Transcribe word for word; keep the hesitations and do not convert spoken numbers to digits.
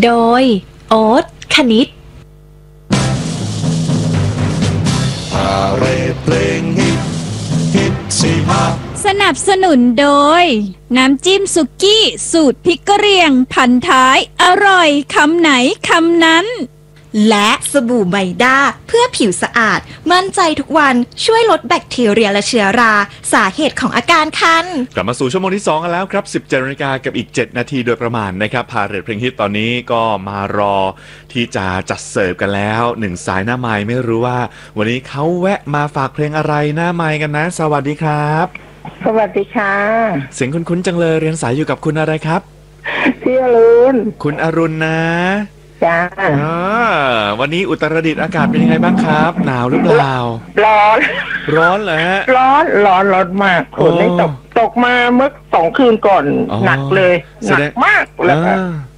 โดยโอ๊ตคณิตพาเรดเพลงฮิตฮิตสี่ห้าสนับสนุนโดยน้ำจิ้มสุกี้สูตรพริกกะเหรี่ยงพันท้ายอร่อยคำไหนคำนั้นและสบู่ไมด้าเพื่อผิวสะอาดมั่นใจทุกวันช่วยลดแบคทีเรียและเชื้อราสาเหตุของอาการคันกลับมาสู่ชั่วโมงที่สองกันแล้วครับสิบเจ็ดนาฬิกากับอีกเจ็ดนาทีโดยประมาณนะครับพาเรดเพลงฮิตตอนนี้ก็มารอที่จะจัดเสิร์ฟกันแล้วหนึ่งสายหน้าไมค์ไม่รู้ว่าวันนี้เขาแวะมาฝากเพลงอะไรหน้าไมค์กันนะสวัสดีครับสวัสดีค่ะเสียงคุ้นๆจังเลยเรียนสายอยู่กับคุณอะไรครับพี่อรุณคุณอรุณนะจ้าวันนี้อุตรดิตถ์อากาศเป็นยังไงบ้างครับหนาวหรือเปล่าร้อนร้อนเหรอฮะร้อนร้อนร้อนมากฝนได้ตกตกมาเมื่อสองคืนก่อนหนักเลยหนักมากแล้ว